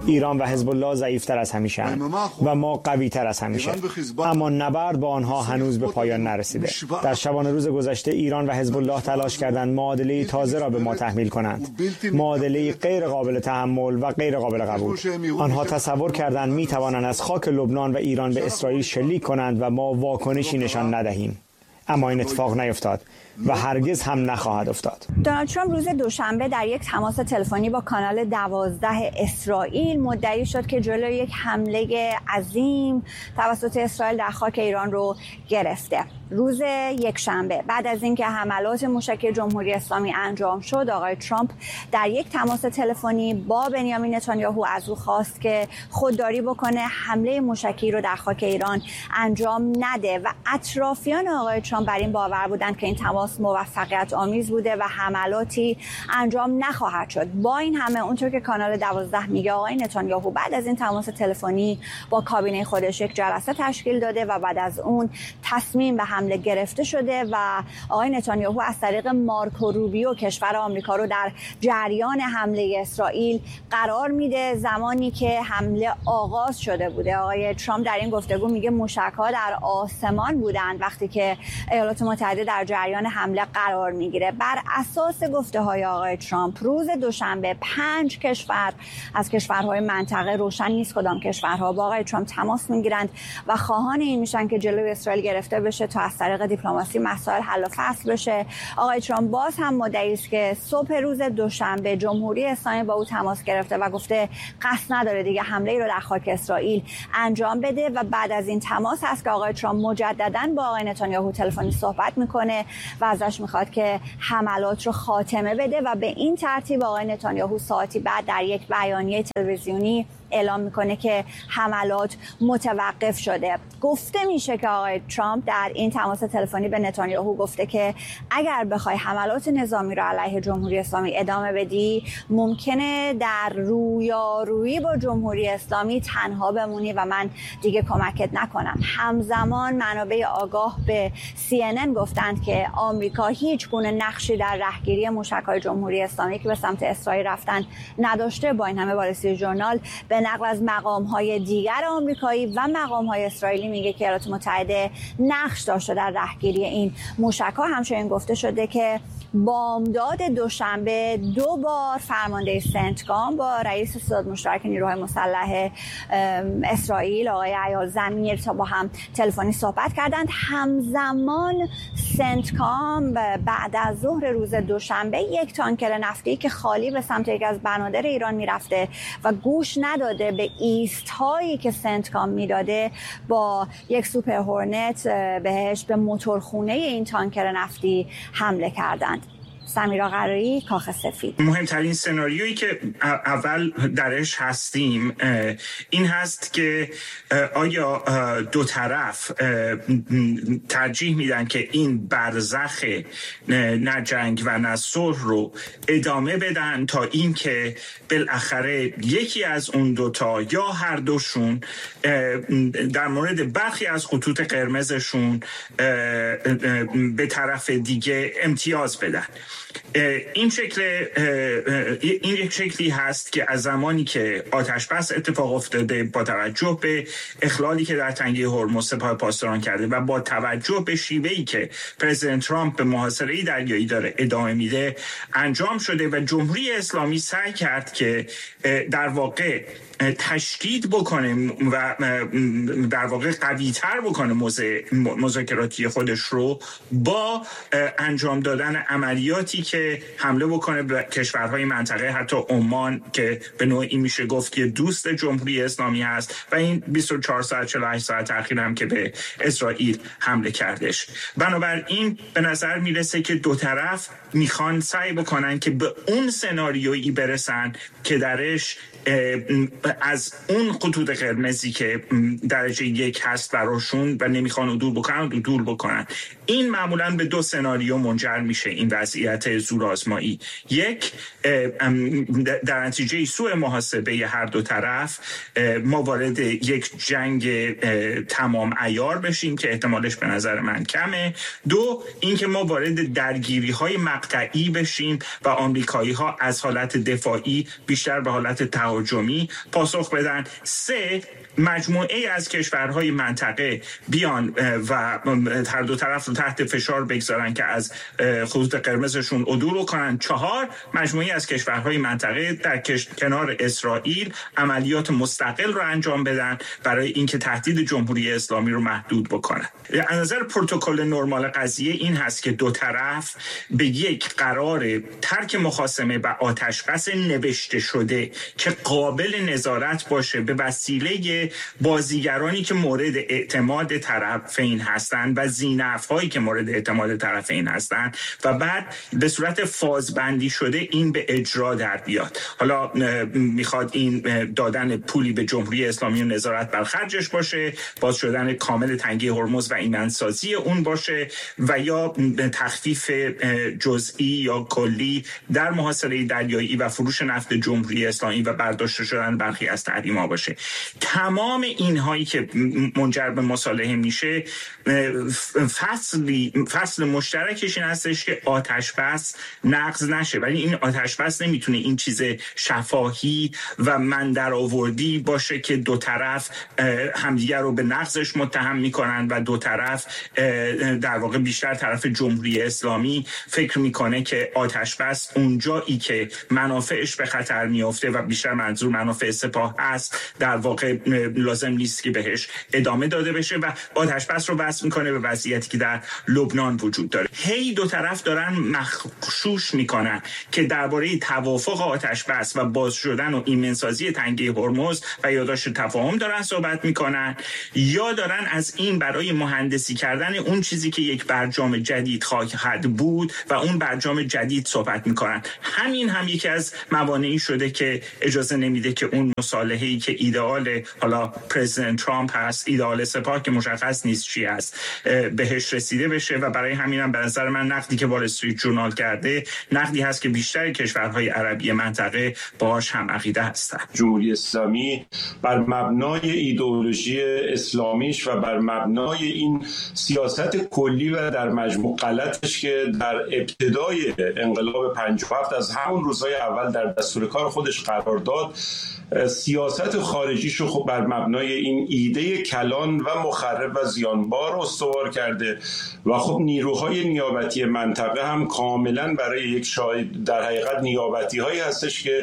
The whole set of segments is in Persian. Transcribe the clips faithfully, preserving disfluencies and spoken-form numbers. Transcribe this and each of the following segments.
ایران و حزب الله ضعیفتر از همیشه اند و ما قوی‌تر از همیشه. اما نبرد با آنها هنوز به پایان نرسیده. در شبانه روز گذشته ایران و حزب الله تلاش کردند معادله تازه را به ما تحمیل کنند. معادله غیر قابل تحمل و غیر قابل قبول. آنها تصور کردند می توانند از خاک لبنان و ایران به اسرائیل شلیک کنند و ما واکنشی نشان ندهیم. اما این اتفاق نیفتاد و هرگز هم نخواهد افتاد. دونالد ترامپ روز دوشنبه در یک تماس تلفنی با کانال دوازده اسرائیل مدعی شد که جلوی یک حمله عظیم توسط اسرائیل در خاک ایران رو گرفته. روز یکشنبه بعد از اینکه حملات موشکی جمهوری اسلامی انجام شد، آقای ترامپ در یک تماس تلفنی با بنیامین نتانیاهو از او خواست که خودداری بکنه، حمله موشکی رو در خاک ایران انجام نده و اطرافیان آقای ترامپ بر این باور بودند که این تماس موفقیت آمیز بوده و حملاتی انجام نخواهد شد. با این همه اونطور که کانال دوازده میگه، آقای نتانیاهو بعد از این تماس تلفنی با کابینه خودش یک جلسه تشکیل داده و بعد از اون تصمیم به حمله گرفته شده و آقای نتانیاهو از طریق مارکو روبیو کشور آمریکا رو در جریان حمله اسرائیل قرار میده. زمانی که حمله آغاز شده بوده، آقای ترامپ در این گفتگو میگه موشک‌ها در آسمان بودند وقتی که ایالات متحده در جریان حمله قرار میگیره. بر اساس گفته‌های آقای ترامپ روز دوشنبه پنج کشور از کشورهای منطقه، روشن نیست کدام کشورها، با آقای ترامپ تماس میگیرند و خواهان این میشن که جلوی اسرائیل گرفته بشه تا از طریق دیپلماسی مسائل حل و فصل بشه. آقای ترامپ باز هم مدعی است که صبح روز دوشنبه جمهوری اسلامی با او تماس گرفته و گفته قصد نداره دیگه حمله ای رو در خاک اسرائیل انجام بده و بعد از این تماس هست که آقای ترامپ مجدداً با آقای نتانیاهو تلفنی صحبت میکنه و ازش میخواد که حملات رو خاتمه بده و به این ترتیب آقای نتانیاهو ساعتی بعد در یک بیانیه تلویزیونی اعلام میکنه که حملات متوقف شده. گفته میشه که آقای ترامپ در این تماس تلفنی به نتانیاهو گفته که اگر بخوای حملات نظامی رو علیه جمهوری اسلامی ادامه بدی، ممکنه در رویارویی با جمهوری اسلامی تنها بمونی و من دیگه کمکت نکنم. همزمان منابع آگاه به سی ان ان گفتند که آمریکا هیچ گونه نقشی در رهگیری موشک‌های جمهوری اسلامی که به سمت اسرائیل رفتن نداشته. با این همه وال استریت ژورنال به نقل از مقام‌های دیگر آمریکایی و مقام‌های اسرائیلی میگه که ایالات متحده نقش داشته در رهگیری این موشک‌ها. همچنین گفته شده که بامداد دوشنبه دو بار فرمانده سنتکام با رئیس ستاد مشترک نیروهای مسلح اسرائیل آقای ایال زمیر تا با هم تلفنی صحبت کردند. همزمان سنتکام بعد از ظهر روز دوشنبه یک تانکر نفتی که خالی به سمت یک از بنادر ایران میرفته و گوش نداده به ایستهایی که سنتکام میداده، با یک سوپر هورنت بهش به موتورخونه این تانکر نفتی حمله کردند. سمیرا قراری، کاخ سفید. مهمترین سناریویی که اول درش هستیم این هست که آیا دو طرف ترجیح میدن که این برزخ نه جنگ و نه صلح رو ادامه بدن تا این که بالاخره یکی از اون دوتا یا هر دوشون در مورد برخی از خطوط قرمزشون به طرف دیگه امتیاز بدن. این شکل این یک شکلی هست که از زمانی که آتش بس اتفاق افتاده، با توجه به اخلالی که در تنگه هرمز سپاه پاسداران کرده و با توجه به شیوهی که پرزیدنت ترامپ به محاصره دریایی داره ادامه میده، انجام شده و جمهوری اسلامی سعی کرد که در واقع تشدید بکنه و در واقع قوی‌تر بکنه مذاکراتی خودش رو با انجام دادن عملیاتی که حمله بکنه به کشورهای منطقه، حتی عمان که به نوعی میشه گفت که دوست جمهوری اسلامی هست و این بیست و چهار ساعت چهل و هشت ساعت اخیر هم که به اسرائیل حمله کردش. بنابراین به نظر میرسه که دو طرف میخوان سعی بکنن که به اون سناریویی برسن که درش از اون خطوط قرمزی که درجه یک هست براشون و نمیخوان عدول بکنن عدول بکنن. این معمولا به دو سناریو منجر میشه، این وضعیت زورآزمایی. یک، در نتیجه سوء محاسبه هر دو طرف ما وارد یک جنگ تمام عیار بشیم که احتمالش به نظر من کمه. دو، اینکه ما وارد درگیری های مقطعی بشیم و آمریکایی ها از حالت دفاعی بیشتر به حالت تهاجمی پاسخ بدن. سه، مجموعه از کشورهای منطقه بیان و هر دو طرف رو تحت فشار بگذارن که از خطوط قرمزشون عدول کنن. چهار، مجموعه از کشورهای منطقه در کنار اسرائیل عملیات مستقل رو انجام بدن برای اینکه تهدید جمهوری اسلامی رو محدود بکنن. از نظر پروتکل نرمال قضیه این هست که دو طرف به یک قرار ترک مخاصمه و آتشبس نوشته شده که قابل نظارت باشه به وسیله بازیگرانی که مورد اعتماد طرفین هستند و ذی‌نفع‌هایی که مورد اعتماد طرفین هستند و بعد به صورت فازبندی شده این به اجرا در بیاد. حالا میخواد این دادن پولی به جمهوری اسلامی و نظارت بر خرجش باشه، باز شدن کامل تنگی هرمز و ایمنسازی اون باشه، و یا تخفیف جزئی یا کلی در محاصره دریایی و فروش نفت جمهوری اسلامی و برداشته شدن برخی از تحریم‌ها باشه. تمام اینهایی که منجر به مصالحه میشه، فصلی فصل مشترکش این هستش که آتش بس نقض نشه، ولی این آتش بس نمیتونه این چیز شفاهی و من در آوردی باشه که دو طرف همدیگر رو به نقضش متهم میکنن و دو طرف در واقع بیشتر طرف جمهوری اسلامی فکر میکنه که آتش بس اونجایی که منافعش به خطر میافته و بیشتر منظور منافع سپاه است در واقع لازم نیست که بهش ادامه داده بشه و آتش بس رو وصل میکنه به وضعیتی که در لبنان وجود داره. هی دو طرف دارن مخشوش میکنن که درباره توافق آتش بس و باز شدن و ایمنسازی تنگه هرمز و یادداشت تفاهم دارن صحبت میکنن، یا دارن از این برای مهندسی کردن اون چیزی که یک برجام جدید خواهد بود و اون برجام جدید صحبت میکنن. همین هم یکی از موانعی شده که اجازه نمیده که اون مصالحه‌ای که ایدئال حالا پرزیدنت ترامپ هست، ایدئال سپاه که مشخص نیست چی است، بهش رسیده بشه و برای همین هم به نظر من نقدی که وال استریت جورنال کرده نقدی هست که بیشتر کشورهای عربی منطقه باهاش هم عقیده هستند. جمهوری اسلامی بر مبنای ایدئولوژی اسلامیش و بر مبنای این سیاست کلی و در مجموع غلطش که در ابتدای انقلاب پنجاه و هفت از همون روزهای اول در دستور کار خودش قرار داد، سیاست خارجیش رو خب بر مبنای این ایده کلان و مخرب و زیانبار استوار کرده و خب نیروهای نیابتی منطقه هم کاملا برای یک شاهد در حقیقت نیابتی هایی هستش که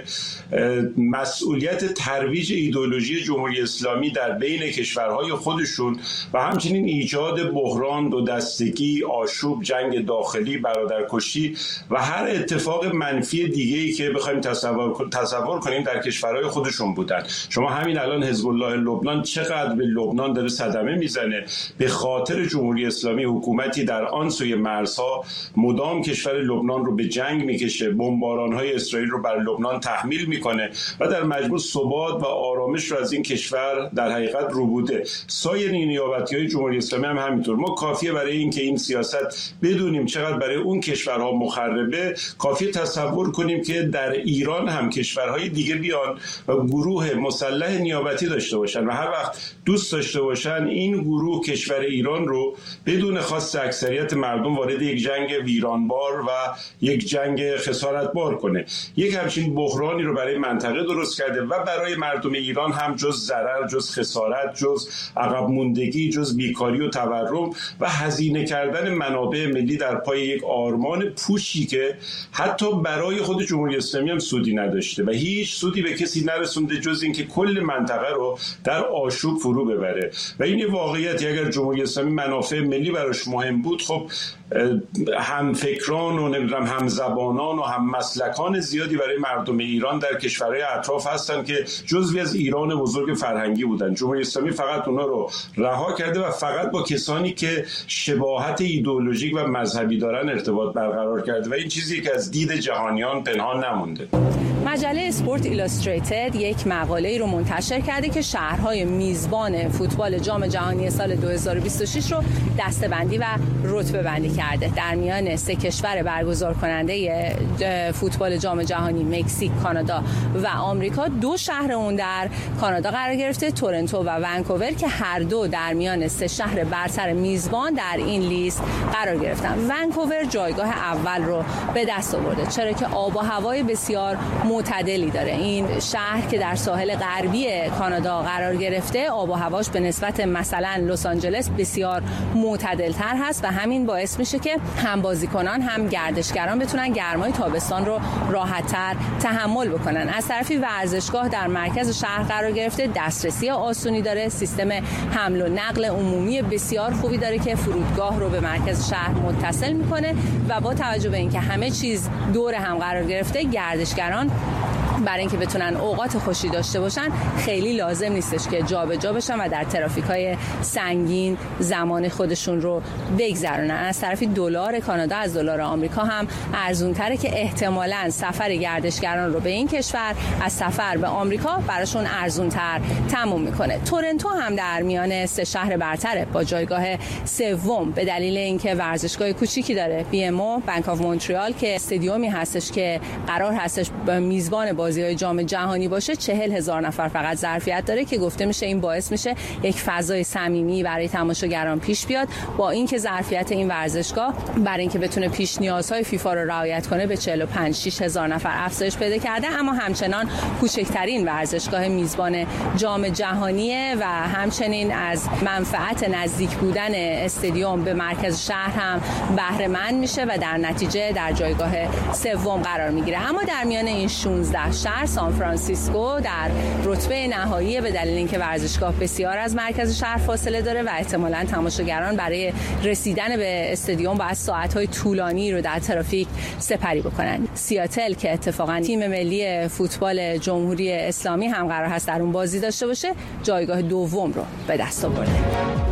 مسئولیت ترویج ایدئولوژی جمهوری اسلامی در بین کشورهای خودشون و همچنین ایجاد بحران، دو دستگی، آشوب، جنگ داخلی، برادرکشی و هر اتفاق منفی دیگه‌ای که بخوایم تصور تصور کنیم در کشورهای خودشون بودن. شما همین الان حزب الله لبنان چقدر به لبنان داره صدمه میزنه به خاطر جمهوری اسلامی، حکومتی در آن سوی مرزها مدام کشور لبنان رو به جنگ میکشه، بمباران‌های اسرائیل رو بر لبنان تحمیل میکنه و در مجموع ثبات و آرامش رو از این کشور در حقیقت روبوده. سایر نیابتی‌های جمهوری اسلامی هم همینطور. ما کافیه برای اینکه این سیاست بدونیم چقدر برای اون کشورها مخربه، کافیه تصور کنیم که در ایران هم کشورهای دیگه بیان و گروه مسلح نیابتی داشته باشن و هر وقت دوست داشته باشن این گروه کشور ایران رو بدون خواست اکثریت مردم وارد یک جنگ ویرانبار و یک جنگ خسارتبار کنه. یک همچین بحرانی رو برای منطقه درست کرده و برای مردم ایران هم جز ضرر، جز خسارت، جز عقب موندگی، جز بیکاری و تورم و هزینه کردن منابع ملی در پای یک آرمان پوچی که حتی برای خود جمهوری اسلامی هم سودی نداشته و هیچ سودی به کسی نرسونده جز اینکه کل منطقه رو در آشوب فرو ببره. و این واقعیتی اگر جمهوری اسلامی منافع ملی براش مهم بود، خب هم فکران و نمیدونم هم زبانان و هم مسلکان زیادی برای مردم ایران در کشورهای اطراف هستن که جزوی از ایران بزرگ فرهنگی بودن. جمهوری اسلامی فقط اونا رو رها کرده و فقط با کسانی که شباهت ایدئولوژیک و مذهبی دارن ارتباط برقرار کرده و این چیزی که از دید جهانیان پنهان نمونده. مجله اسپورت ایلاستریتد یک مقاله رو منتشر کرده که شهرهای میزبان فوتبال جام جهانی سال دو هزار و بیست و شش رو دسته‌بندی و رتبه‌بندی کرده. در میان سه کشور برگزار کننده فوتبال جام جهانی، مکزیک، کانادا و آمریکا، دو شهر اون در کانادا قرار گرفته، تورنتو و ونکوور، که هر دو در میان سه شهر برتر میزبان در این لیست قرار گرفتن. ونکوور جایگاه اول رو به دست آورده، چرا که آب و هوای بسیار معتدلی داره. این شهر که در ساحل غربی کانادا قرار گرفته، آب و هواش به نسبت مثلا لس آنجلس بسیار معتدل‌تر هست و همین باعث میشه که هم بازیکنان هم گردشگران بتونن گرمای تابستان رو راحت‌تر تحمل بکنن. از طرفی ورزشگاه در مرکز شهر قرار گرفته، دسترسی آسونی داره، سیستم حمل و نقل عمومی بسیار خوبی داره که فرودگاه رو به مرکز شهر متصل میکنه و با توجه به اینکه همه چیز دور هم قرار گرفته، گردشگران برای اینکه بتونن اوقات خوشی داشته باشن خیلی لازم نیستش که جابجا بشن و در ترافیک‌های سنگین زمان خودشون رو بگذرونن. از طرفی دلار کانادا از دلار آمریکا هم ارزان‌تره که احتمالاً سفر گردشگران رو به این کشور از سفر به آمریکا براشون ارزان‌تر تموم میکنه. تورنتو هم در میان سه شهر برتره با جایگاه سوم به دلیل اینکه ورزشگاه کوچیکی داره، بی ام او بانک آف مونترال، که استادیومی هستش که قرار هستش میزبان بازی‌های جام جهانی باشه. چهل هزار نفر فقط ظرفیت داره که گفته میشه این باعث میشه یک فضای صمیمی برای تماشاگران پیش بیاد. با اینکه ظرفیت این ورزشگاه برای اینکه بتونه پیش نیازهای فیفا رو رعایت کنه به چهل و پنج شش هزار نفر افزایش پیدا کرده، اما همچنان کوچکترین ورزشگاه میزبان جام جهانیه و همچنین از منفعت نزدیک بودن استادیوم به مرکز شهر هم بهره مند میشه و در نتیجه در جایگاه سوم قرار میگیره. اما در میان این شانزده شهر، سان فرانسیسکو در رتبه نهایی به دلیل اینکه ورزشگاه بسیار از مرکز شهر فاصله داره و احتمالاً تماشاگران برای رسیدن به استادیوم باید ساعت‌های طولانی رو در ترافیک سپری بکنن. سیاتل که اتفاقاً تیم ملی فوتبال جمهوری اسلامی هم قرار هست در اون بازی داشته باشه، جایگاه دوم رو به دست آورده.